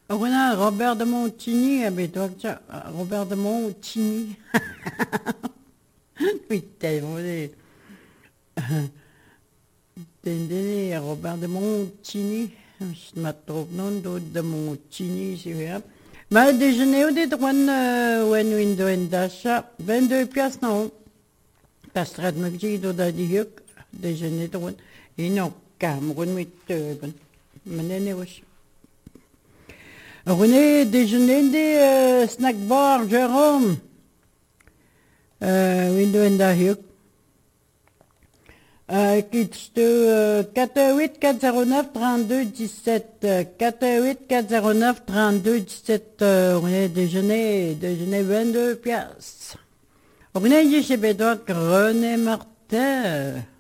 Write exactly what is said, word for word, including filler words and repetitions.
On a Robert de Montigny, ah ben toi, tiens, Robert de Montigny. Oui, tellement. Tendez, Robert de Montigny. Je ne trouve non d'autre de Montigny, c'est vrai. Mais déjeuner au dédouane, when window d'achat, vingt-deux piastres, non. Parce que je me dis, il doit dire, déjeuner de et non, Cameroun, mais, mais, aussi. René, déjeuner des euh, snack bar, Jérôme. Euh, window and the hook. Euh, quitte de quatre huit quatre zéro neuf trente-deux dix-sept. quatre huit quatre zéro neuf trente-deux dix-sept. Euh, René, déjeuner, déjeuner vingt-deux piastres. René, chez Bédoc, René Martin.